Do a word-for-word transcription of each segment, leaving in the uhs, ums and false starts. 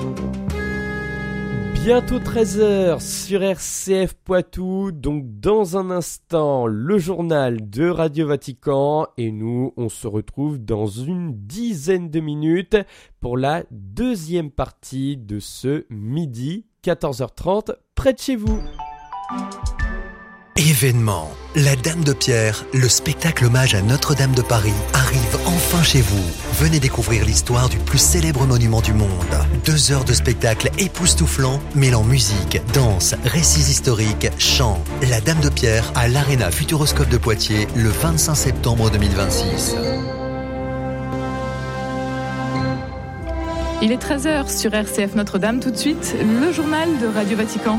Bientôt treize heures sur R C F Poitou, donc dans un instant le journal de Radio Vatican et nous on se retrouve dans une dizaine de minutes pour la deuxième partie de ce midi quatorze heures trente près de chez vous. Événement. La Dame de Pierre, le spectacle hommage à Notre-Dame de Paris, arrive enfin chez vous. Venez découvrir l'histoire du plus célèbre monument du monde. Deux heures de spectacle époustouflant, mêlant musique, danse, récits historiques, chants. La Dame de Pierre à l'Arena Futuroscope de Poitiers le vingt-cinq septembre deux mille vingt-six. Il est treize heures sur R C F Notre-Dame. Tout de suite, le journal de Radio Vatican.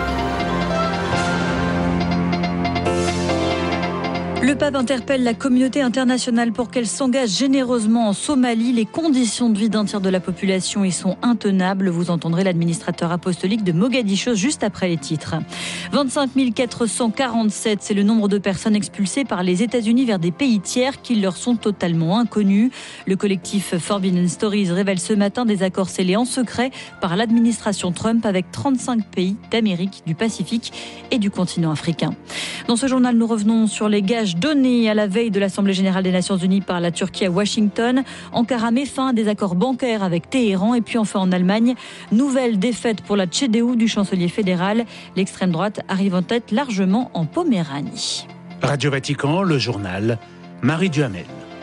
Le pape interpelle la communauté internationale pour qu'elle s'engage généreusement en Somalie. Les conditions de vie d'un tiers de la population y sont intenables. Vous entendrez l'administrateur apostolique de Mogadiscio juste après les titres. vingt-cinq mille quatre cent quarante-sept, c'est le nombre de personnes expulsées par les États-Unis vers des pays tiers qui leur sont totalement inconnus. Le collectif Forbidden Stories révèle ce matin des accords scellés en secret par l'administration Trump avec trente-cinq pays d'Amérique, du Pacifique et du continent africain. Dans ce journal, nous revenons sur les gages donnés à la veille de l'Assemblée générale des Nations Unies par la Turquie à Washington. Ankara met fin à des accords bancaires avec Téhéran. Et puis enfin en Allemagne, nouvelle défaite pour la C D U du chancelier fédéral. L'extrême droite arrive en tête largement en Poméranie. Radio Vatican, le journal, Marie Duhamel.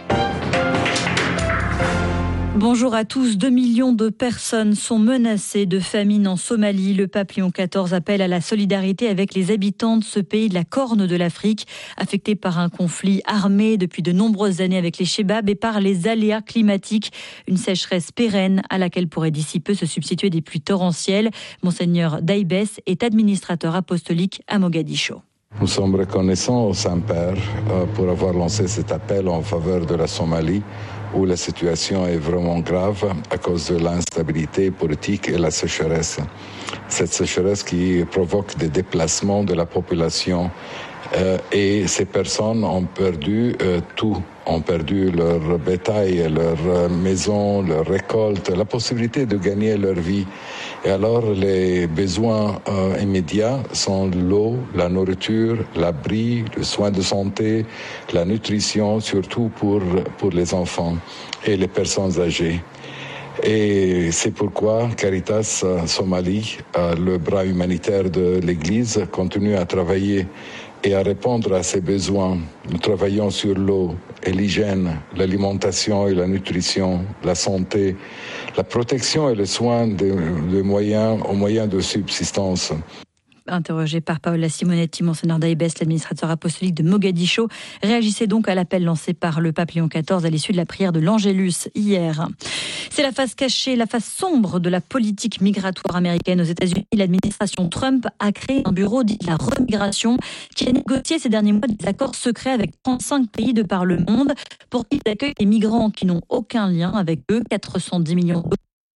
Bonjour à tous. Deux millions de personnes sont menacées de famine en Somalie. Le pape Léon quatorze appelle à la solidarité avec les habitants de ce pays de la Corne de l'Afrique, affecté par un conflit armé depuis de nombreuses années avec les Chebabs et par les aléas climatiques. Une sécheresse pérenne à laquelle pourraient d'ici peu se substituer des pluies torrentielles. Monseigneur Daïbes est administrateur apostolique à Mogadiscio. Nous sommes reconnaissants au Saint-Père pour avoir lancé cet appel en faveur de la Somalie, où la situation est vraiment grave à cause de l'instabilité politique et la sécheresse. Cette sécheresse qui provoque des déplacements de la population euh, et ces personnes ont perdu euh, tout. ont perdu leur bétail, leur maison, leur récolte, la possibilité de gagner leur vie. Et alors les besoins euh, immédiats sont l'eau, la nourriture, l'abri, le soin de santé, la nutrition, surtout pour, pour les enfants et les personnes âgées. Et c'est pourquoi Caritas Somalie, euh, le bras humanitaire de l'Église, continue à travailler et à répondre à ces besoins. Nous travaillons sur l'eau et l'hygiène, l'alimentation et la nutrition, la santé, la protection et le soin des, des moyens, aux moyens de subsistance. Interrogé par Paola Simonetti, Monseigneur Daïbes, l'administrateur apostolique de Mogadiscio, réagissait donc à l'appel lancé par le pape Léon quatorze à l'issue de la prière de l'Angélus hier. C'est la face cachée, la face sombre de la politique migratoire américaine aux États-Unis. L'administration Trump a créé un bureau dit la remigration qui a négocié ces derniers mois des accords secrets avec trente-cinq pays de par le monde pour qu'ils accueillent des migrants qui n'ont aucun lien avec eux, quatre cent dix millions d'euros.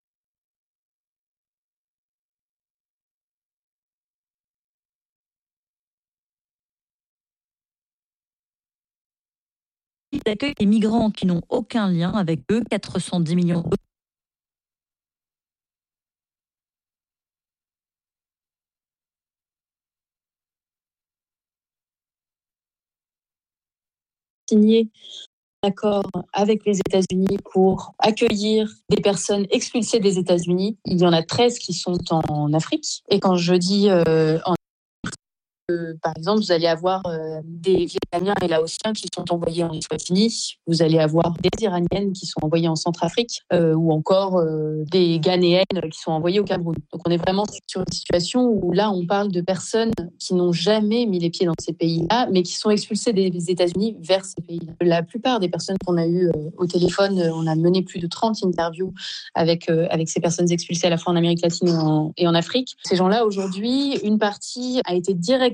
D'accueil des migrants qui n'ont aucun lien avec eux, quatre cent dix millions d'euros. Signé un accord avec les États-Unis pour accueillir des personnes expulsées des États-Unis. Il y en a treize qui sont en Afrique. Et quand je dis euh, en Euh, par exemple, vous allez avoir euh, des Vietnamiens et Laotiens qui sont envoyés en Eswatini, vous allez avoir des Iraniennes qui sont envoyées en Centrafrique, euh, ou encore euh, des Ghanéennes qui sont envoyées au Cameroun. Donc on est vraiment sur une situation où là on parle de personnes qui n'ont jamais mis les pieds dans ces pays-là, mais qui sont expulsées des États-Unis vers ces pays-là. La plupart des personnes qu'on a eues euh, au téléphone, euh, on a mené plus de trente interviews avec, euh, avec ces personnes expulsées à la fois en Amérique latine et en, et en Afrique. Ces gens-là, aujourd'hui, une partie a été directement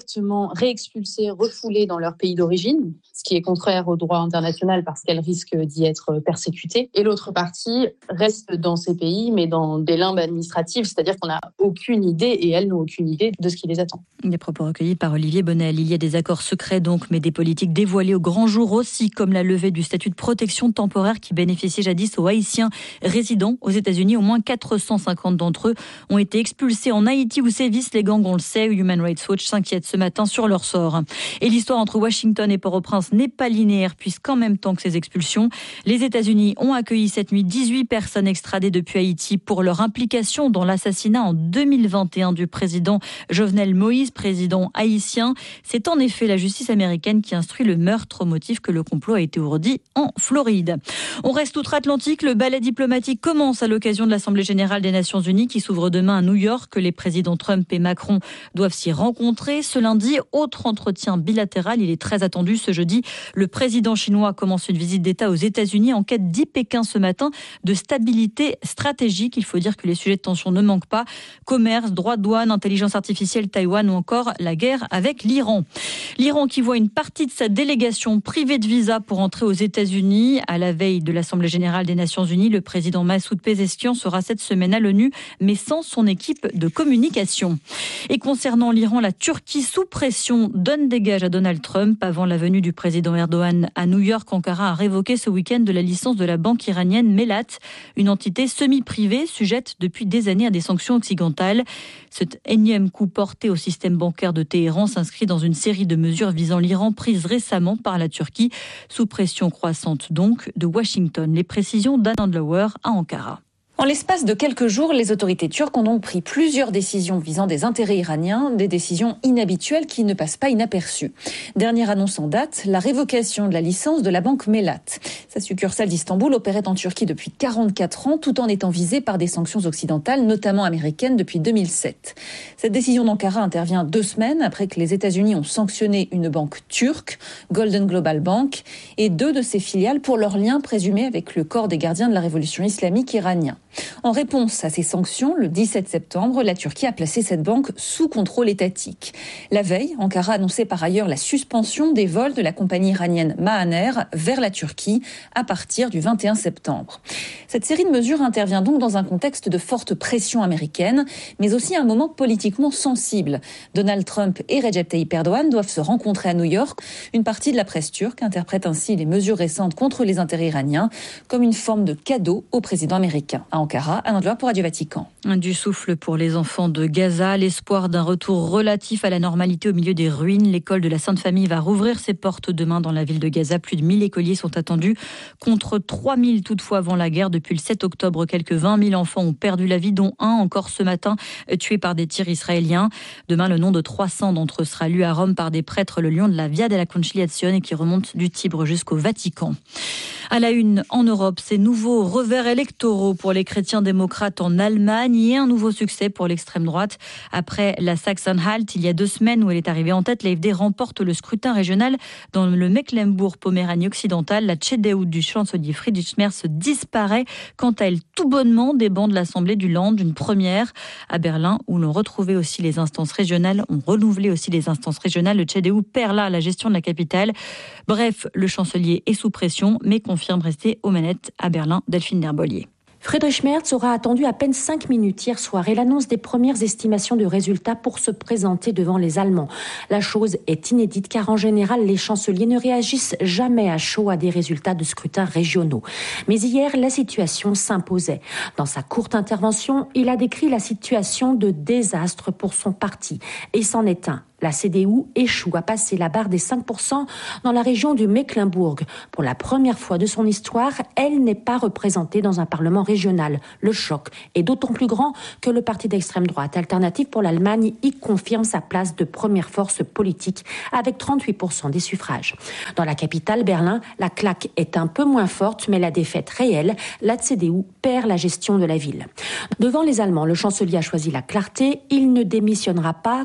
directement réexpulsées, refoulées dans leur pays d'origine, ce qui est contraire au droit international parce qu'elles risquent d'y être persécutées. Et l'autre partie reste dans ces pays, mais dans des limbes administratives, c'est-à-dire qu'on n'a aucune idée, et elles n'ont aucune idée de ce qui les attend. Des propos recueillis par Olivier Bonnel. Il y a des accords secrets donc, mais des politiques dévoilées au grand jour aussi, comme la levée du statut de protection temporaire qui bénéficiait jadis aux Haïtiens résidant aux États-Unis. Au moins quatre cent cinquante d'entre eux ont été expulsés en Haïti où sévissent les gangs, on le sait. Human Rights Watch s'inquiète ce matin sur leur sort. Et l'histoire entre Washington et Port-au-Prince n'est pas linéaire puisqu'en même temps que ces expulsions, les États-Unis ont accueilli cette nuit dix-huit personnes extradées depuis Haïti pour leur implication dans l'assassinat en deux mille vingt et un du président Jovenel Moïse, président haïtien. C'est en effet la justice américaine qui instruit le meurtre au motif que le complot a été ourdi en Floride. On reste outre-Atlantique. Le ballet diplomatique commence à l'occasion de l'Assemblée générale des Nations unies qui s'ouvre demain à New York. Les présidents Trump et Macron doivent s'y rencontrer. Ce lundi, autre entretien bilatéral. Il est très attendu ce jeudi. Le président chinois commence une visite d'État aux États-Unis en quête, dit Pékin ce matin, de stabilité stratégique. Il faut dire que les sujets de tension ne manquent pas. Commerce, droits de douane, intelligence artificielle, Taïwan ou encore la guerre avec l'Iran. L'Iran qui voit une partie de sa délégation privée de visa pour entrer aux États-Unis. À la veille de l'Assemblée générale des Nations unies, le président Massoud Pezeshkian sera cette semaine à l'ONU, mais sans son équipe de communication. Et concernant l'Iran, la Turquie sous pression donne des gages à Donald Trump. Avant la venue du président Erdogan à New York, Ankara a révoqué ce week-end de la licence de la banque iranienne Melat, une entité semi-privée sujette depuis des années à des sanctions occidentales. Cet énième coup porté au système bancaire de Téhéran s'inscrit dans une série de mesures visant l'Iran prises récemment par la Turquie, sous pression croissante donc de Washington. Les précisions d'Anne Andlauer à Ankara. En l'espace de quelques jours, les autorités turques ont donc pris plusieurs décisions visant des intérêts iraniens, des décisions inhabituelles qui ne passent pas inaperçues. Dernière annonce en date, la révocation de la licence de la banque Melat. Sa succursale d'Istanbul opérait en Turquie depuis quarante-quatre ans, tout en étant visée par des sanctions occidentales, notamment américaines, depuis deux mille sept. Cette décision d'Ankara intervient deux semaines après que les États-Unis ont sanctionné une banque turque, Golden Global Bank, et deux de ses filiales pour leurs liens présumés avec le corps des gardiens de la révolution islamique iranien. En réponse à ces sanctions, le dix-sept septembre, la Turquie a placé cette banque sous contrôle étatique. La veille, Ankara annonçait par ailleurs la suspension des vols de la compagnie iranienne Mahaner vers la Turquie à partir du vingt et un septembre. Cette série de mesures intervient donc dans un contexte de forte pression américaine, mais aussi un moment politiquement sensible. Donald Trump et Recep Tayyip Erdogan doivent se rencontrer à New York. Une partie de la presse turque interprète ainsi les mesures récentes contre les intérêts iraniens comme une forme de cadeau au président américain. À Ankara, Anne Andlauer pour Radio Vatican. Du souffle pour les enfants de Gaza, l'espoir d'un retour relatif à la normalité au milieu des ruines. L'école de la Sainte Famille va rouvrir ses portes demain dans la ville de Gaza. Plus de mille écoliers sont attendus, contre trois mille toutefois avant la guerre. Depuis le sept octobre, quelques vingt mille enfants ont perdu la vie, dont un encore ce matin tué par des tirs israéliens. Demain, le nom de trois cents d'entre eux sera lu à Rome par des prêtres le long de la Via della Conciliazione qui remonte du Tibre jusqu'au Vatican. À la une, en Europe, ces nouveaux revers électoraux pour les chrétiens démocrates en Allemagne et un nouveau succès pour l'extrême droite. Après la Sachsen-Anhalt, il y a deux semaines où elle est arrivée en tête, l'A F D remporte le scrutin régional dans le Mecklembourg-Poméranie occidentale. La C D U du chancelier Friedrich Merz disparaît quant à elle tout bonnement des bancs de l'Assemblée du Land, une première à Berlin où l'on retrouvait aussi les instances régionales, on renouvelait aussi les instances régionales. Le C D U perd là la gestion de la capitale. Bref, le chancelier est sous pression, mais confirme rester aux manettes à Berlin. Delphine Derbolier. Friedrich Merz aura attendu à peine cinq minutes hier soir et l'annonce des premières estimations de résultats pour se présenter devant les Allemands. La chose est inédite car en général, les chanceliers ne réagissent jamais à chaud à des résultats de scrutins régionaux. Mais hier, la situation s'imposait. Dans sa courte intervention, il a décrit la situation de désastre pour son parti et c'en est un. La C D U échoue à passer la barre des cinq pour cent dans la région du Mecklembourg. Pour la première fois de son histoire, elle n'est pas représentée dans un parlement régional. Le choc est d'autant plus grand que le parti d'extrême droite Alternative pour l'Allemagne y confirme sa place de première force politique avec trente-huit pour cent des suffrages. Dans la capitale, Berlin, la claque est un peu moins forte, mais la défaite réelle, la C D U perd la gestion de la ville. Devant les Allemands, le chancelier a choisi la clarté. Il ne démissionnera pas.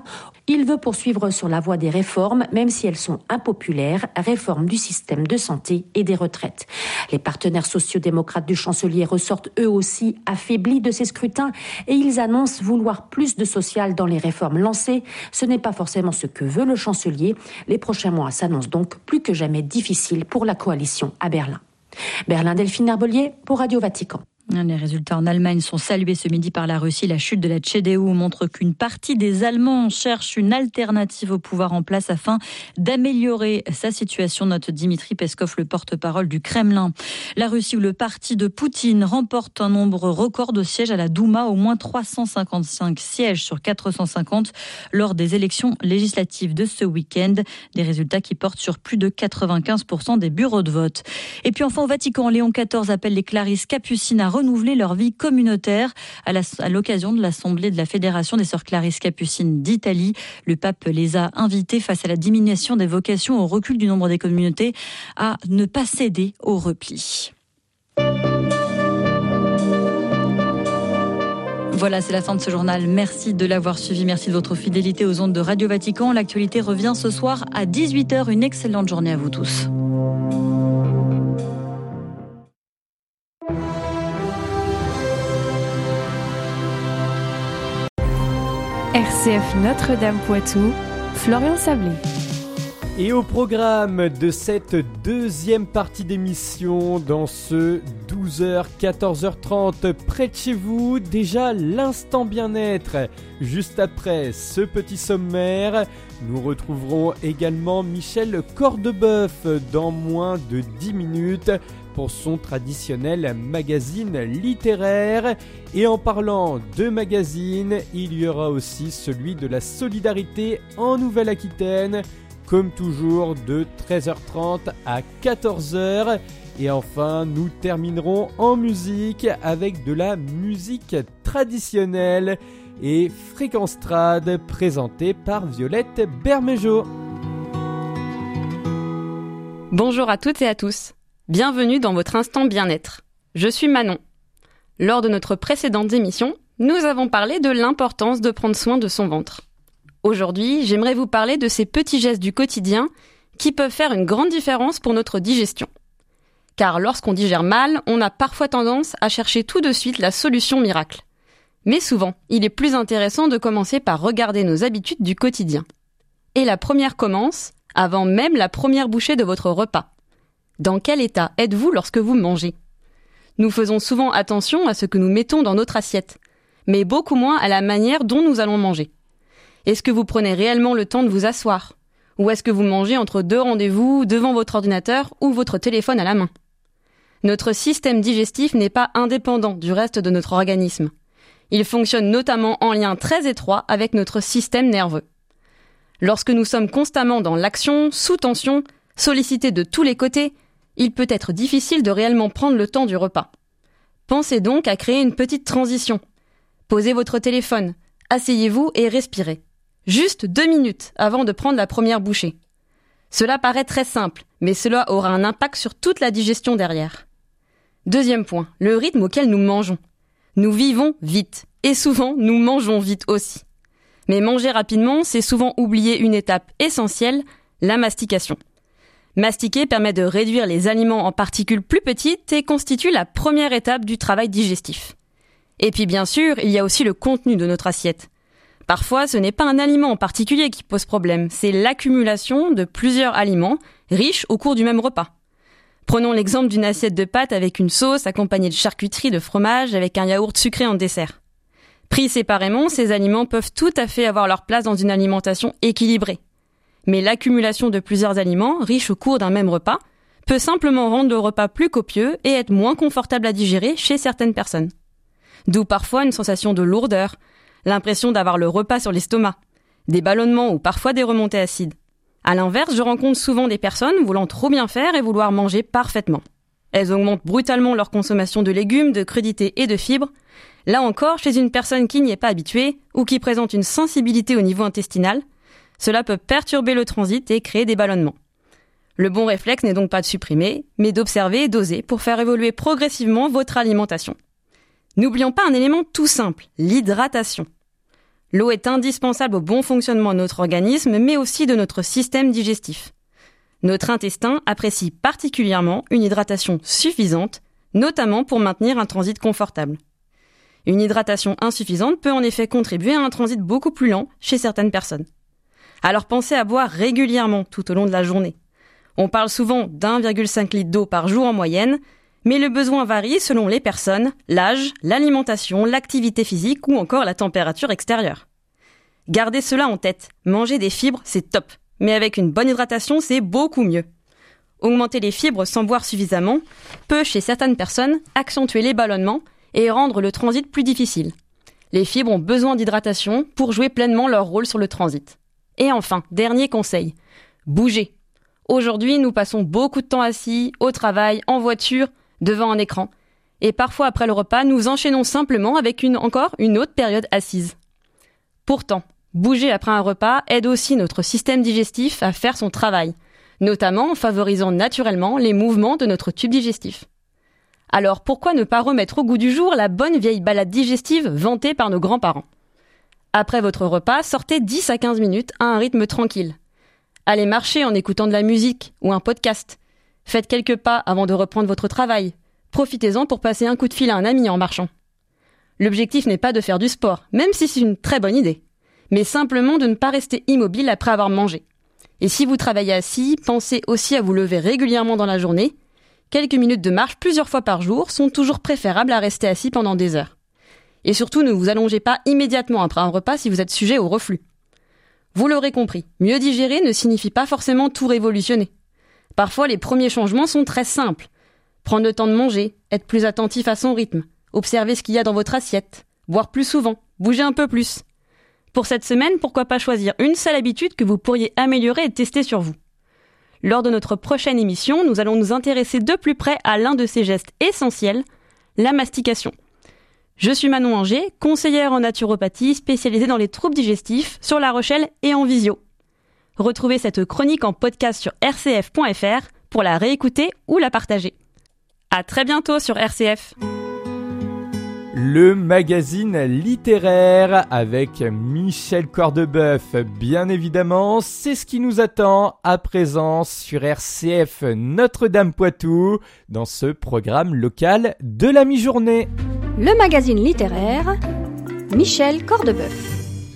Il veut poursuivre sur la voie des réformes, même si elles sont impopulaires, réforme du système de santé et des retraites. Les partenaires sociaux-démocrates du chancelier ressortent eux aussi affaiblis de ces scrutins et ils annoncent vouloir plus de social dans les réformes lancées. Ce n'est pas forcément ce que veut le chancelier. Les prochains mois s'annoncent donc plus que jamais difficiles pour la coalition à Berlin. Berlin, Delphine Herbelier pour Radio Vatican. Les résultats en Allemagne sont salués ce midi par la Russie. La chute de la C D U montre qu'une partie des Allemands cherche une alternative au pouvoir en place afin d'améliorer sa situation, note Dimitri Peskov, le porte-parole du Kremlin. La Russie, où le parti de Poutine remporte un nombre record de sièges à la Douma, au moins trois cent cinquante-cinq sièges sur quatre cent cinquante lors des élections législatives de ce week-end. Des résultats qui portent sur plus de quatre-vingt-quinze pour cent des bureaux de vote. Et puis enfin au Vatican, Léon quatorze appelle les Clarisses capucines à renouveler leur vie communautaire à, la, à l'occasion de l'Assemblée de la Fédération des Sœurs Clarisses Capucines d'Italie. Le pape les a invités face à la diminution des vocations, au recul du nombre des communautés, à ne pas céder au repli. Voilà, c'est la fin de ce journal. Merci de l'avoir suivi. Merci de votre fidélité aux ondes de Radio Vatican. L'actualité revient ce soir à dix-huit heures. Une excellente journée à vous tous. R C F Notre-Dame Poitou, Florian Sablé. Et au programme de cette deuxième partie d'émission, dans ce douze heures quatorze heures trente, près de chez vous, déjà l'instant bien-être. Juste après ce petit sommaire, nous retrouverons également Michel Cordebeuf dans moins de dix minutes pour son traditionnel magazine littéraire. Et en parlant de magazine, il y aura aussi celui de la solidarité en Nouvelle-Aquitaine, comme toujours de treize heures trente à quatorze heures. Et enfin, nous terminerons en musique avec de la musique traditionnelle et Fréquence Trad présentée par Violette Bermejo. Bonjour à toutes et à tous. Bienvenue dans votre instant bien-être. Je suis Manon. Lors de notre précédente émission, nous avons parlé de l'importance de prendre soin de son ventre. Aujourd'hui, j'aimerais vous parler de ces petits gestes du quotidien qui peuvent faire une grande différence pour notre digestion. Car lorsqu'on digère mal, on a parfois tendance à chercher tout de suite la solution miracle. Mais souvent, il est plus intéressant de commencer par regarder nos habitudes du quotidien. Et la première commence avant même la première bouchée de votre repas. Dans quel état êtes-vous lorsque vous mangez ? Nous faisons souvent attention à ce que nous mettons dans notre assiette, mais beaucoup moins à la manière dont nous allons manger. Est-ce que vous prenez réellement le temps de vous asseoir ? Ou est-ce que vous mangez entre deux rendez-vous, devant votre ordinateur ou votre téléphone à la main ? Notre système digestif n'est pas indépendant du reste de notre organisme. Il fonctionne notamment en lien très étroit avec notre système nerveux. Lorsque nous sommes constamment dans l'action, sous tension, sollicités de tous les côtés, il peut être difficile de réellement prendre le temps du repas. Pensez donc à créer une petite transition. Posez votre téléphone, asseyez-vous et respirez. Juste deux minutes avant de prendre la première bouchée. Cela paraît très simple, mais cela aura un impact sur toute la digestion derrière. Deuxième point, le rythme auquel nous mangeons. Nous vivons vite, et souvent nous mangeons vite aussi. Mais manger rapidement, c'est souvent oublier une étape essentielle, la mastication. Mastiquer permet de réduire les aliments en particules plus petites et constitue la première étape du travail digestif. Et puis bien sûr, il y a aussi le contenu de notre assiette. Parfois, ce n'est pas un aliment en particulier qui pose problème, c'est l'accumulation de plusieurs aliments riches au cours du même repas. Prenons l'exemple d'une assiette de pâtes avec une sauce accompagnée de charcuterie, de fromage, avec un yaourt sucré en dessert. Pris séparément, ces aliments peuvent tout à fait avoir leur place dans une alimentation équilibrée. Mais l'accumulation de plusieurs aliments, riches au cours d'un même repas, peut simplement rendre le repas plus copieux et être moins confortable à digérer chez certaines personnes. D'où parfois une sensation de lourdeur, l'impression d'avoir le repas sur l'estomac, des ballonnements ou parfois des remontées acides. À l'inverse, je rencontre souvent des personnes voulant trop bien faire et vouloir manger parfaitement. Elles augmentent brutalement leur consommation de légumes, de crudités et de fibres. Là encore, chez une personne qui n'y est pas habituée ou qui présente une sensibilité au niveau intestinal, cela peut perturber le transit et créer des ballonnements. Le bon réflexe n'est donc pas de supprimer, mais d'observer et doser pour faire évoluer progressivement votre alimentation. N'oublions pas un élément tout simple, l'hydratation. L'eau est indispensable au bon fonctionnement de notre organisme, mais aussi de notre système digestif. Notre intestin apprécie particulièrement une hydratation suffisante, notamment pour maintenir un transit confortable. Une hydratation insuffisante peut en effet contribuer à un transit beaucoup plus lent chez certaines personnes. Alors pensez à boire régulièrement tout au long de la journée. On parle souvent d'un virgule cinq litre d'eau par jour en moyenne, mais le besoin varie selon les personnes, l'âge, l'alimentation, l'activité physique ou encore la température extérieure. Gardez cela en tête, manger des fibres, c'est top, mais avec une bonne hydratation, c'est beaucoup mieux. Augmenter les fibres sans boire suffisamment peut, chez certaines personnes, accentuer les ballonnements et rendre le transit plus difficile. Les fibres ont besoin d'hydratation pour jouer pleinement leur rôle sur le transit. Et enfin, dernier conseil, bougez. Aujourd'hui, nous passons beaucoup de temps assis, au travail, en voiture, devant un écran. Et parfois, après le repas, nous enchaînons simplement avec une, encore une autre période assise. Pourtant, bouger après un repas aide aussi notre système digestif à faire son travail, notamment en favorisant naturellement les mouvements de notre tube digestif. Alors pourquoi ne pas remettre au goût du jour la bonne vieille balade digestive vantée par nos grands-parents ? Après votre repas, sortez dix à quinze minutes à un rythme tranquille. Allez marcher en écoutant de la musique ou un podcast. Faites quelques pas avant de reprendre votre travail. Profitez-en pour passer un coup de fil à un ami en marchant. L'objectif n'est pas de faire du sport, même si c'est une très bonne idée, mais simplement de ne pas rester immobile après avoir mangé. Et si vous travaillez assis, pensez aussi à vous lever régulièrement dans la journée. Quelques minutes de marche plusieurs fois par jour sont toujours préférables à rester assis pendant des heures. Et surtout, ne vous allongez pas immédiatement après un repas si vous êtes sujet au reflux. Vous l'aurez compris, mieux digérer ne signifie pas forcément tout révolutionner. Parfois, les premiers changements sont très simples. Prendre le temps de manger, être plus attentif à son rythme, observer ce qu'il y a dans votre assiette, boire plus souvent, bouger un peu plus. Pour cette semaine, pourquoi pas choisir une seule habitude que vous pourriez améliorer et tester sur vous. Lors de notre prochaine émission, nous allons nous intéresser de plus près à l'un de ces gestes essentiels, la mastication. Je suis Manon Anger, conseillère en naturopathie spécialisée dans les troubles digestifs sur La Rochelle et en visio. Retrouvez cette chronique en podcast sur r c f point f r pour la réécouter ou la partager. À très bientôt sur R C F. Le magazine littéraire avec Michel Cordebeuf, bien évidemment, c'est ce qui nous attend à présent sur R C F Notre-Dame-Poitou dans ce programme local de la mi-journée. Le magazine littéraire, Michel Cordebeuf.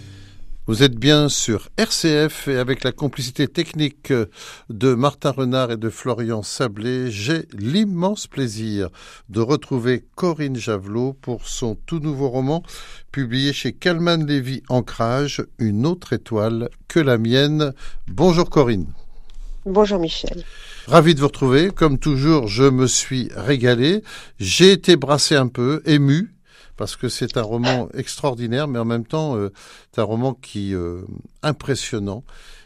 Vous êtes bien sur R C F et avec la complicité technique de Martin Renard et de Florian Sablé, j'ai l'immense plaisir de retrouver Corinne Javelot pour son tout nouveau roman publié chez Calman Lévy Ancrage, Une autre étoile que la mienne. Bonjour Corinne. Bonjour Michel. Ravi de vous retrouver. Comme toujours, je me suis régalé. J'ai été brassé un peu, ému. Parce que c'est un roman extraordinaire, mais en même temps, euh, c'est un roman qui euh, impressionnant.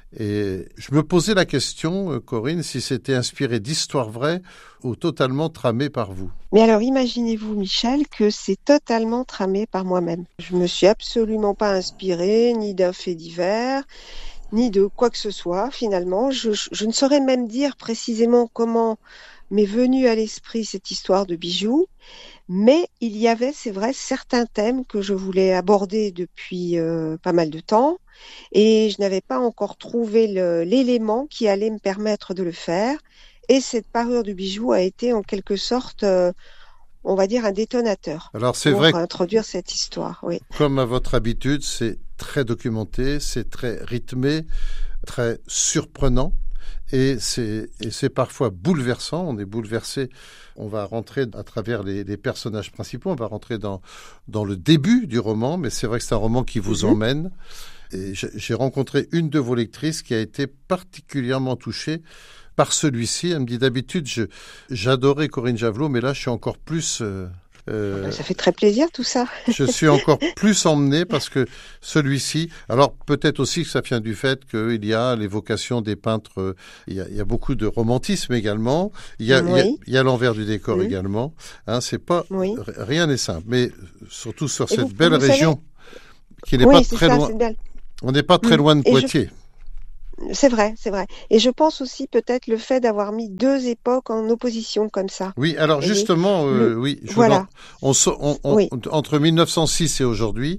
Et je me posais la question, euh, Corinne, si c'était inspiré d'histoires vraies ou totalement tramé par vous. Mais alors, imaginez-vous, Michel, que c'est totalement tramé par moi-même. Je me suis absolument pas inspirée, ni d'un fait divers, ni de quoi que ce soit, finalement. Je, je, je ne saurais même dire précisément comment m'est venue à l'esprit cette histoire de bijoux. Mais il y avait, c'est vrai, certains thèmes que je voulais aborder depuis euh, pas mal de temps et je n'avais pas encore trouvé le, l'élément qui allait me permettre de le faire. Et cette parure du bijou a été en quelque sorte, euh, on va dire, un détonateur. Alors c'est pour vrai introduire cette histoire. Oui. Comme à votre habitude, c'est très documenté, c'est très rythmé, très surprenant. Et c'est, et c'est parfois bouleversant, on est bouleversé, on va rentrer à travers les, les personnages principaux, on va rentrer dans, dans le début du roman, mais c'est vrai que c'est un roman qui vous mmh. emmène. Et j'ai, j'ai rencontré une de vos lectrices qui a été particulièrement touchée par celui-ci. Elle me dit d'habitude, je, j'adorais Corinne Javelot, mais là je suis encore plus... Euh, Euh, ça fait très plaisir tout ça. Je suis encore plus emmené parce que celui-ci, alors peut-être aussi que ça vient du fait qu'il y a l'évocation des peintres, il y a, il y a beaucoup de romantisme également, il y a, oui. il y a, il y a l'envers du décor oui. également, hein, c'est pas, oui. rien n'est simple, mais surtout sur Et cette vous, belle vous région savez... qui n'est oui, pas très ça, loin, on n'est pas très mmh. loin de Poitiers. Je... C'est vrai, c'est vrai. Et je pense aussi peut-être le fait d'avoir mis deux époques en opposition comme ça. Oui, alors justement, euh, le... oui, je voilà. on, on, on, oui. entre mille neuf cent six et aujourd'hui,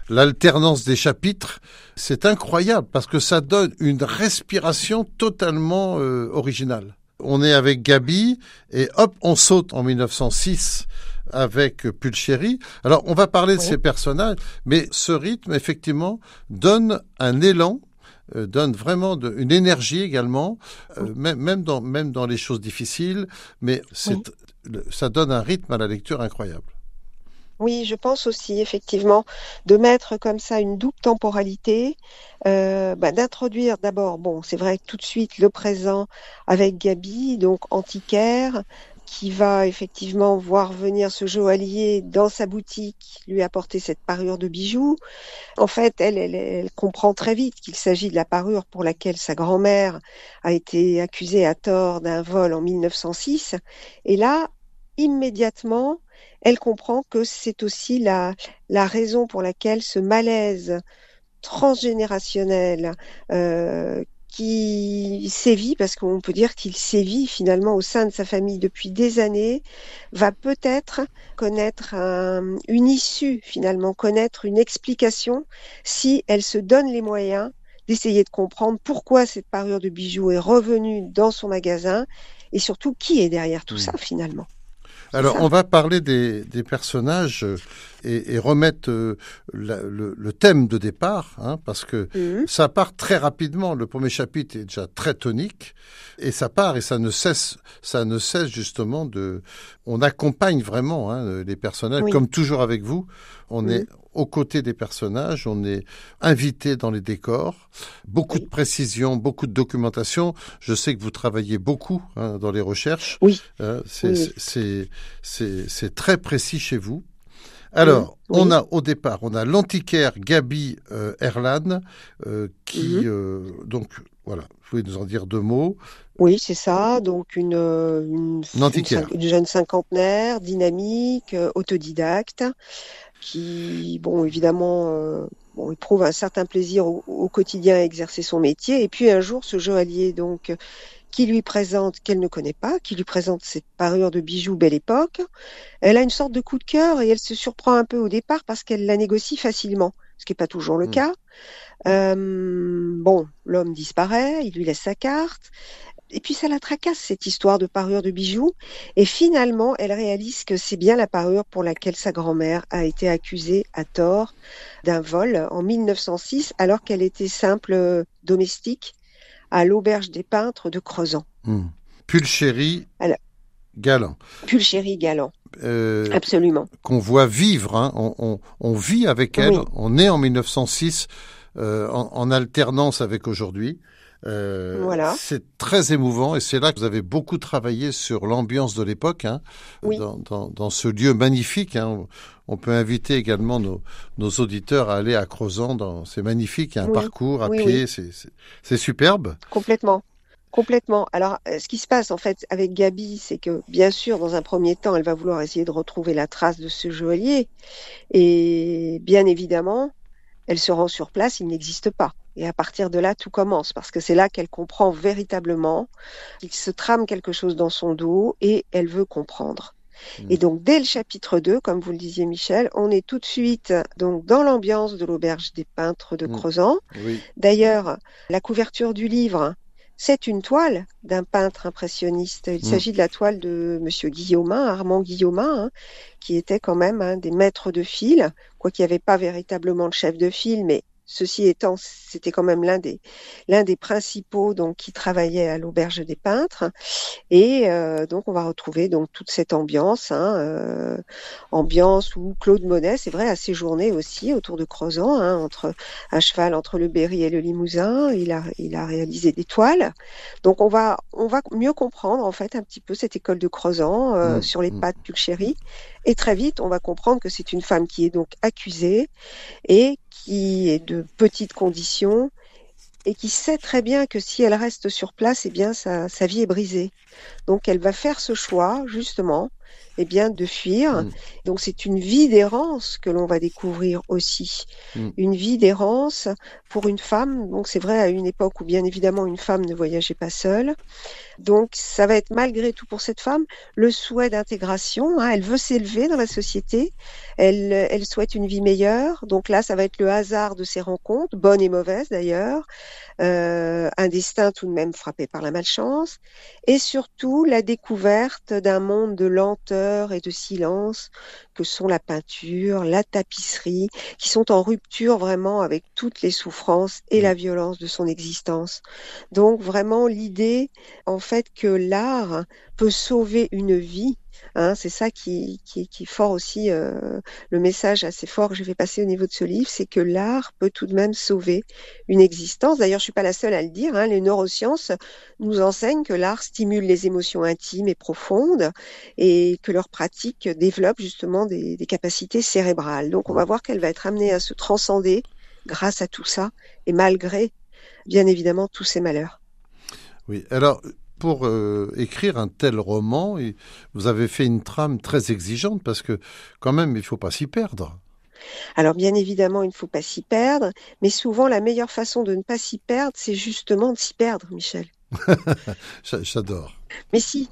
l'alternance des chapitres, c'est incroyable parce que ça donne une respiration totalement euh, originale. On est avec Gabi et hop, on saute en mille neuf cent six avec Pulchéry. Alors, on va parler de oui. ces personnages, mais ce rythme, effectivement, donne un élan, euh, donne vraiment de, une énergie également, euh, oui. même, même, dans, même dans les choses difficiles, mais c'est, oui. le, ça donne un rythme à la lecture incroyable. Oui, je pense aussi, effectivement, de mettre comme ça une double temporalité, euh, bah, d'introduire d'abord, bon, c'est vrai, tout de suite le présent avec Gabi, donc antiquaire, qui va effectivement voir venir ce joaillier dans sa boutique, lui apporter cette parure de bijoux. En fait, elle, elle, elle comprend très vite qu'il s'agit de la parure pour laquelle sa grand-mère a été accusée à tort d'un vol en mille neuf cent six. Et là, immédiatement, elle comprend que c'est aussi la, la raison pour laquelle ce malaise transgénérationnel euh, qui sévit, parce qu'on peut dire qu'il sévit finalement au sein de sa famille depuis des années, va peut-être connaître un, une issue, finalement, connaître une explication si elle se donne les moyens d'essayer de comprendre pourquoi cette parure de bijoux est revenue dans son magasin et surtout qui est derrière tout mmh. ça finalement. Alors, on va parler des, des personnages et, et remettre euh, la, le, le thème de départ, hein, parce que mmh. ça part très rapidement. Le premier chapitre est déjà très tonique et ça part et ça ne cesse, ça ne cesse justement de. On accompagne vraiment hein, les personnages, oui. comme toujours avec vous. On mmh. est aux côtés des personnages, on est invité dans les décors, beaucoup oui. de précision, beaucoup de documentation. Je sais que vous travaillez beaucoup hein, dans les recherches. Oui. Euh, c'est, oui. c'est, c'est, c'est, c'est très précis chez vous. Alors, oui. on a au départ, on a l'antiquaire Gabi euh, Erlan, euh, qui mm-hmm. euh, donc voilà, vous pouvez nous en dire deux mots. Oui, c'est ça. Donc une une, une, une, une jeune cinquantenaire, dynamique, euh, autodidacte, qui, bon, évidemment, euh, bon, éprouve un certain plaisir au, au quotidien à exercer son métier. Et puis un jour, ce joaillier, donc, qui lui présente, qu'elle ne connaît pas, qui lui présente cette parure de bijoux Belle Époque, elle a une sorte de coup de cœur et elle se surprend un peu au départ parce qu'elle la négocie facilement, ce qui n'est pas toujours le mmh. cas. Euh, bon, l'homme disparaît, il lui laisse sa carte. Et puis ça la tracasse, cette histoire de parure de bijoux. Et finalement, elle réalise que c'est bien la parure pour laquelle sa grand-mère a été accusée à tort d'un vol en mille neuf cent six, alors qu'elle était simple domestique à l'auberge des peintres de Crezant. Mmh. Pulchéry alors, Galland. Pulchéry Galland. Euh, Absolument. Qu'on voit vivre, hein. on, on, on vit avec elle, oui. on est en mille neuf cent six euh, en, en alternance avec aujourd'hui. Euh, voilà. C'est très émouvant et c'est là que vous avez beaucoup travaillé sur l'ambiance de l'époque, hein, oui. dans, dans, dans ce lieu magnifique. Hein. On peut inviter également nos, nos auditeurs à aller à Crezant. Dans, c'est magnifique, il y a un oui. parcours à oui, pied, oui. c'est, c'est, c'est superbe. Complètement. Complètement. Alors, ce qui se passe en fait avec Gabi, c'est que bien sûr, dans un premier temps, elle va vouloir essayer de retrouver la trace de ce joaillier. Et bien évidemment, elle se rend sur place, il n'existe pas. Et à partir de là, tout commence, parce que c'est là qu'elle comprend véritablement qu'il se trame quelque chose dans son dos et elle veut comprendre. Mmh. Et donc, dès le chapitre deux, comme vous le disiez Michel, on est tout de suite donc dans l'ambiance de l'auberge des peintres de mmh. Crezant. Oui. D'ailleurs, la couverture du livre, c'est une toile d'un peintre impressionniste. Il mmh. s'agit de la toile de Monsieur Guillaumin, Armand Guillaumin, hein, qui était quand même un des maîtres de file, quoi qu'il n'y avait pas véritablement de chef de file, mais ceci étant, c'était quand même l'un des l'un des principaux donc qui travaillait à l'auberge des peintres. Et euh, donc on va retrouver donc toute cette ambiance, hein, euh, ambiance où Claude Monet, c'est vrai, a séjourné aussi autour de Crezant, hein, entre à cheval entre le Berry et le Limousin. Il a il a réalisé des toiles. Donc on va on va mieux comprendre en fait un petit peu cette école de Crezant euh, mmh, sur les pas de Pulchéry. Et très vite, on va comprendre que c'est une femme qui est donc accusée et qui est de petites conditions et qui sait très bien que si elle reste sur place, eh bien sa, sa vie est brisée. Donc elle va faire ce choix, justement, eh bien, de fuir. Mmh. Donc, c'est une vie d'errance que l'on va découvrir aussi. Mmh. Une vie d'errance pour une femme. Donc, c'est vrai à une époque où, bien évidemment, une femme ne voyageait pas seule. Donc, ça va être malgré tout pour cette femme le souhait d'intégration. Hein, elle veut s'élever dans la société. Elle, elle souhaite une vie meilleure. Donc là, ça va être le hasard de ses rencontres, bonnes et mauvaises d'ailleurs. Euh, un destin tout de même frappé par la malchance. Et surtout, la découverte d'un monde de lenteur et de silence que sont la peinture, la tapisserie, qui sont en rupture vraiment avec toutes les souffrances et la violence de son existence. Donc vraiment l'idée, en fait, que l'art peut sauver une vie, hein, c'est ça qui, qui, qui est fort aussi, euh, le message assez fort que je vais passer au niveau de ce livre, c'est que l'art peut tout de même sauver une existence. D'ailleurs, je suis pas la seule à le dire, hein, les neurosciences nous enseignent que l'art stimule les émotions intimes et profondes et que leur pratique développe justement des, des capacités cérébrales. Donc, on va voir qu'elle va être amenée à se transcender grâce à tout ça et malgré, bien évidemment, tous ces malheurs. Oui, alors pour euh, écrire un tel roman, vous avez fait une trame très exigeante parce que quand même, il ne faut pas s'y perdre. Alors bien évidemment, il ne faut pas s'y perdre, mais souvent la meilleure façon de ne pas s'y perdre, c'est justement de s'y perdre, Michel. J'adore. Mais si,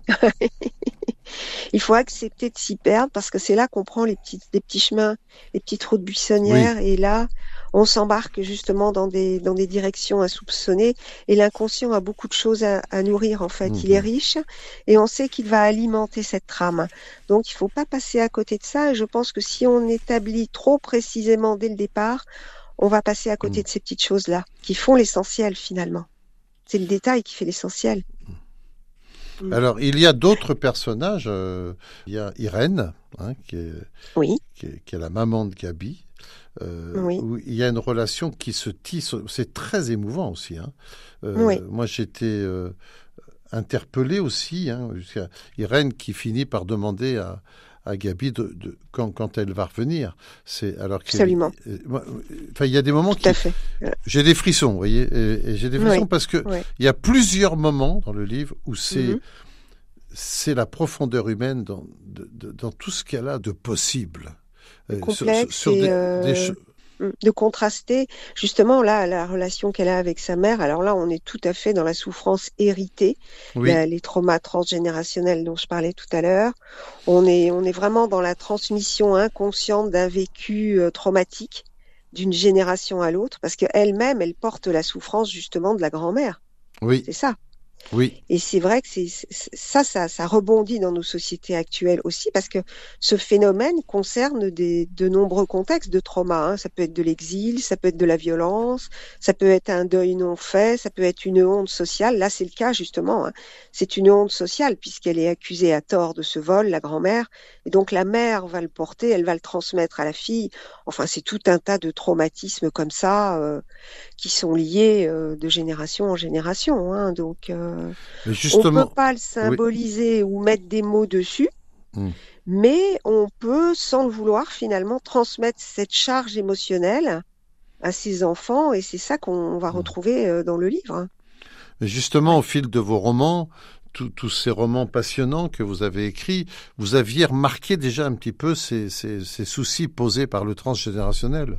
il faut accepter de s'y perdre parce que c'est là qu'on prend les petits, les petits chemins, les petites routes buissonnières, oui. Et là, on s'embarque justement dans des, dans des directions insoupçonnées et l'inconscient a beaucoup de choses à, à nourrir en fait. Mmh. Il est riche et on sait qu'il va alimenter cette trame. Donc il faut pas passer à côté de ça et je pense que si on établit trop précisément dès le départ, on va passer à côté mmh. de ces petites choses-là qui font l'essentiel finalement. C'est le détail qui fait l'essentiel. Mmh. Alors, il y a d'autres personnages. Euh, il y a Irène, hein, qui, est, oui. qui, est, qui est la maman de Gabi. Euh, oui. Où il y a une relation qui se tisse. C'est très émouvant aussi. Hein. Euh, oui. Moi, j'étais euh, interpellé aussi. Hein, Irène qui finit par demander à, à Gabi de, de, quand, quand elle va revenir. C'est, alors Absolument. Enfin, il y a des moments Tout qui... à fait. J'ai des frissons, vous voyez. Et, et j'ai des frissons oui. parce que oui. il y a plusieurs moments dans le livre où c'est... Mm-hmm. C'est la profondeur humaine dans, de, de, dans tout ce qu'elle a de possible. Complexe sur, sur et des, euh, des ch... de contraster justement là la relation qu'elle a avec sa mère. Alors là, on est tout à fait dans la souffrance héritée, oui. la, les traumas transgénérationnels dont je parlais tout à l'heure. On est, on est vraiment dans la transmission inconsciente d'un vécu euh, traumatique d'une génération à l'autre, parce qu'elle-même, elle porte la souffrance justement de la grand-mère. Oui. C'est ça. Oui. Et c'est vrai que c'est, c'est ça, ça, ça rebondit dans nos sociétés actuelles aussi, parce que ce phénomène concerne des, de nombreux contextes de trauma. Hein. Ça peut être de l'exil, ça peut être de la violence, ça peut être un deuil non fait, ça peut être une honte sociale. Là, c'est le cas justement. Hein. C'est une honte sociale puisqu'elle est accusée à tort de ce vol, la grand-mère, et donc la mère va le porter, elle va le transmettre à la fille. Enfin, c'est tout un tas de traumatismes comme ça euh, qui sont liés euh, de génération en génération. Hein. Donc euh, Mais justement, on peut pas le symboliser oui. ou mettre des mots dessus, mmh. mais on peut, sans le vouloir, finalement, transmettre cette charge émotionnelle à ses enfants, et c'est ça qu'on va retrouver euh, dans le livre. Mais justement, au fil de vos romans, tous ces romans passionnants que vous avez écrits, vous aviez remarqué déjà un petit peu ces, ces, ces soucis posés par le transgénérationnel.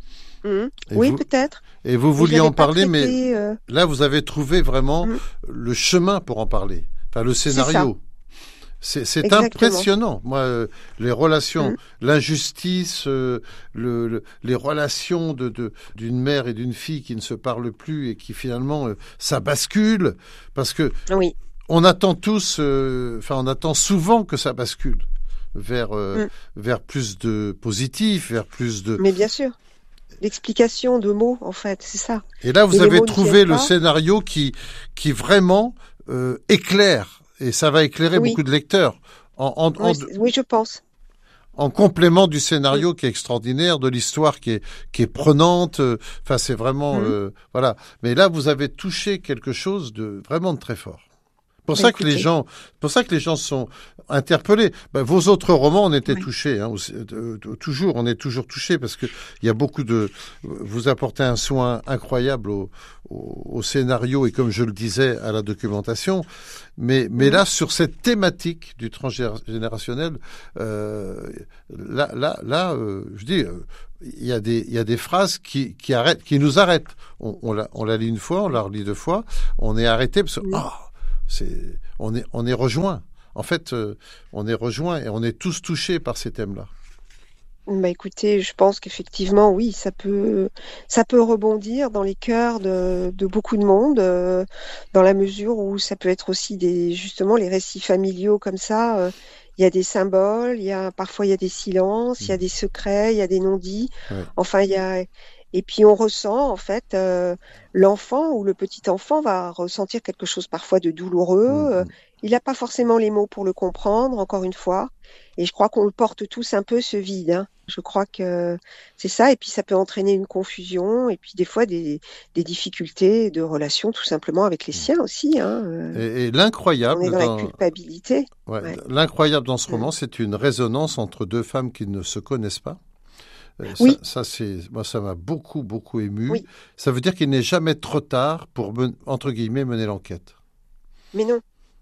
Mmh. Oui, vous, peut-être. Et vous vouliez en parler, traité, mais euh... là, vous avez trouvé vraiment mmh. le chemin pour en parler. Enfin, le scénario. C'est, c'est, c'est impressionnant. Moi, euh, les relations, mmh. l'injustice, euh, le, le, les relations de, de, d'une mère et d'une fille qui ne se parlent plus et qui finalement, euh, ça bascule. Parce que oui. on attend tous, euh, enfin, on attend souvent que ça bascule vers, euh, mmh. vers plus de positif, vers plus de... Mais bien sûr. L'explication de mots, en fait, c'est ça. Et là, vous et avez trouvé le scénario qui, qui vraiment euh, éclaire, et ça va éclairer oui. beaucoup de lecteurs. En, en, oui, en, oui, je pense. En complément du scénario oui. qui est extraordinaire, de l'histoire qui est, qui est prenante. Enfin, euh, c'est vraiment... Mmh. Euh, voilà. Mais là, vous avez touché quelque chose de vraiment de très fort. Pour Bah, ça que écoutez. les gens, pour ça que les gens sont interpellés. Ben, vos autres romans, on était Oui. touchés, hein, aussi, euh, euh, toujours, on est toujours touchés parce que il y a beaucoup de, vous apportez un soin incroyable au, au, au scénario et comme je le disais à la documentation. Mais, mais Mhm. là, sur cette thématique du transgénérationnel, euh, là, là, là, euh, je dis, euh, il y a des, il y a des phrases qui, qui arrêtent, qui nous arrêtent. On, on la, on la lit une fois, on la relit deux fois, on est arrêté parce que, Oui. ah, c'est, on est, on est rejoint. En fait, euh, on est rejoint et on est tous touchés par ces thèmes-là. Bah écoutez, je pense qu'effectivement, oui, ça peut, ça peut rebondir dans les cœurs de, de beaucoup de monde, euh, dans la mesure où ça peut être aussi des, justement, les récits familiaux comme ça. euh, Il y a des symboles, il y a parfois il y a des silences, il y a des secrets, il y a des non-dits. Ouais. Enfin, il y a et puis on ressent en fait euh, l'enfant ou le petit enfant va ressentir quelque chose parfois de douloureux. euh, Mhm. Il n'a pas forcément les mots pour le comprendre, encore une fois. Et je crois qu'on le porte tous un peu ce vide. hein. Je crois que c'est ça. Et puis ça peut entraîner une confusion et puis des fois des, des difficultés de relation tout simplement avec les siens aussi. Hein. euh, Et, et On l'incroyable est dans la dans, culpabilité. ouais, Ouais. l'incroyable dans ce Mm. roman, c'est une résonance entre deux femmes qui ne se connaissent pas. Euh, Oui. Ça, ça c'est, moi, ça m'a beaucoup, beaucoup ému. Oui. Ça veut dire qu'il n'est jamais trop tard pour, men- entre guillemets, mener l'enquête. Mais non.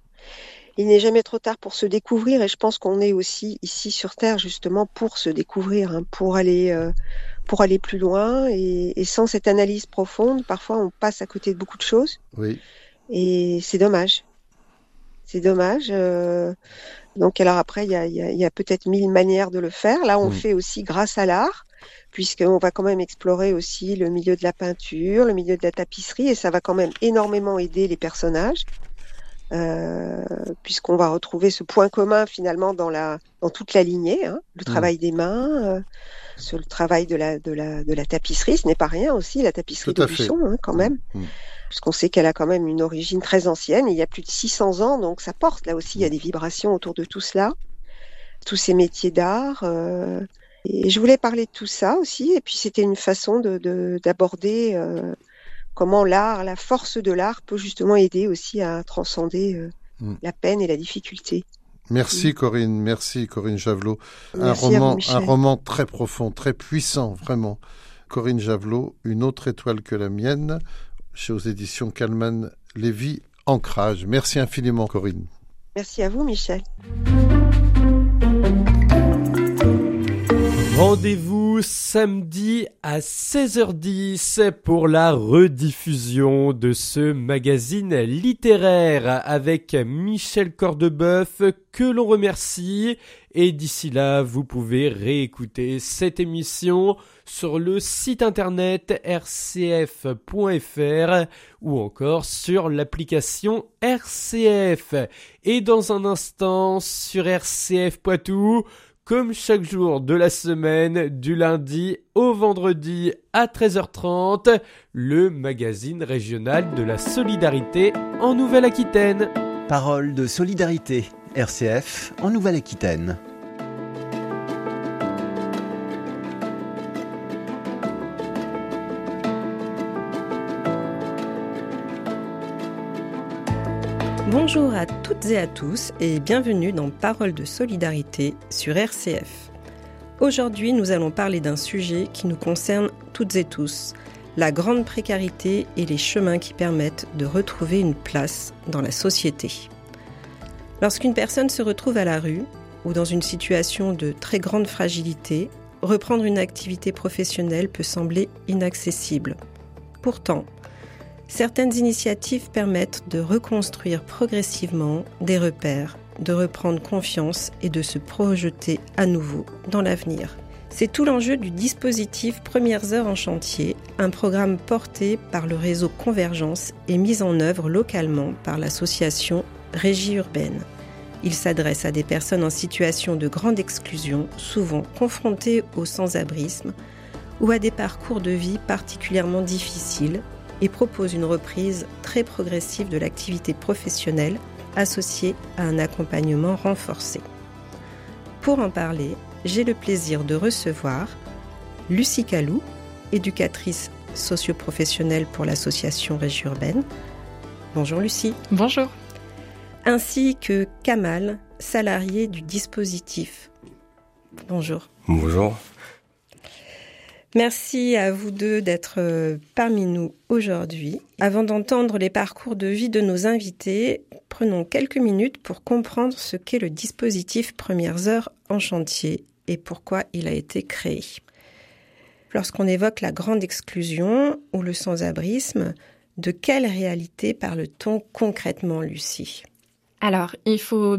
Il n'est jamais trop tard pour se découvrir et je pense qu'on est aussi ici sur Terre justement pour se découvrir, hein, pour aller, euh, pour aller plus loin et, et sans cette analyse profonde, parfois on passe à côté de beaucoup de choses Oui. et c'est dommage. C'est dommage. euh, Donc alors après, il y a, il y a- il y a peut-être mille manières de le faire. Là, on Mm. le fait aussi grâce à l'art, puisqu'on va quand même explorer aussi le milieu de la peinture, le milieu de la tapisserie, et ça va quand même énormément aider les personnages. Euh, puisqu'on va retrouver ce point commun finalement dans la dans toute la lignée, hein, le travail des mains, euh, ce, le travail de la de la de la tapisserie, ce n'est pas rien aussi la tapisserie Tout à fait. d'Aubusson, hein, quand même, Mm. puisqu'on sait qu'elle a quand même une origine très ancienne, il y a plus de six cents ans, donc ça porte là aussi, il y a des vibrations autour de tout cela, tous ces métiers d'art. euh, et je voulais parler de tout ça aussi, et puis c'était une façon de de- d'aborder euh, comment l'art, la force de l'art peut justement aider aussi à transcender euh, Mm. la peine et la difficulté. Merci Corinne, merci Corinne Javelot. Un Merci à vous, roman, Michel. un roman très profond, très puissant, vraiment. Corinne Javelot, Une autre étoile que la mienne, chez aux éditions Calman Lévy, Ancrage. Merci infiniment Corinne. Merci à vous, Michel. Rendez-vous samedi à seize heures dix pour la rediffusion de ce magazine littéraire avec Michel Cordebeuf que l'on remercie. Et d'ici là, vous pouvez réécouter cette émission sur le site internet r c f point f r ou encore sur l'application R C F. Et dans un instant sur R C F Poitou, comme chaque jour de la semaine, du lundi au vendredi à treize heures trente, le magazine régional de la solidarité en Nouvelle-Aquitaine. Parole de solidarité, R C F en Nouvelle-Aquitaine. Bonjour à toutes et à tous et bienvenue dans Parole de solidarité sur R C F. Aujourd'hui, nous allons parler d'un sujet qui nous concerne toutes et tous, la grande précarité et les chemins qui permettent de retrouver une place dans la société. Lorsqu'une personne se retrouve à la rue ou dans une situation de très grande fragilité, reprendre une activité professionnelle peut sembler inaccessible. Pourtant, certaines initiatives permettent de reconstruire progressivement des repères, de reprendre confiance et de se projeter à nouveau dans l'avenir. C'est tout l'enjeu du dispositif Premières Heures en chantier, un programme porté par le réseau Convergence et mis en œuvre localement par l'association Régie Urbaine. Il s'adresse à des personnes en situation de grande exclusion, souvent confrontées au sans-abrisme, ou à des parcours de vie particulièrement difficiles, et propose une reprise très progressive de l'activité professionnelle associée à un accompagnement renforcé. Pour en parler, j'ai le plaisir de recevoir Lucie Calou, éducatrice socio-professionnelle pour l'association Régie Urbaine. Bonjour Lucie. Bonjour. ainsi que Kamal, salarié du dispositif. Bonjour. Bonjour. Merci à vous deux d'être parmi nous aujourd'hui. Avant d'entendre les parcours de vie de nos invités, prenons quelques minutes pour comprendre ce qu'est le dispositif Premières Heures en chantier et pourquoi il a été créé. Lorsqu'on évoque la grande exclusion ou le sans-abrisme, de quelle réalité parle-t-on concrètement, Lucie ? Alors, il faut